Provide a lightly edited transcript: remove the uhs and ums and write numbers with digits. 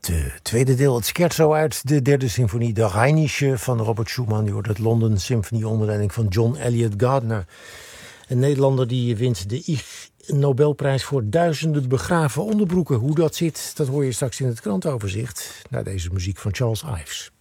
Het tweede deel, het scherzo uit de derde symfonie, de Rheinische van Robert Schumann. Die hoort het London Symphony onder leiding van John Elliott Gardner. Een Nederlander die wint de Ig Nobelprijs voor duizenden begraven onderbroeken. Hoe dat zit, dat hoor je straks in het krantoverzicht. Na deze muziek van Charles Ives.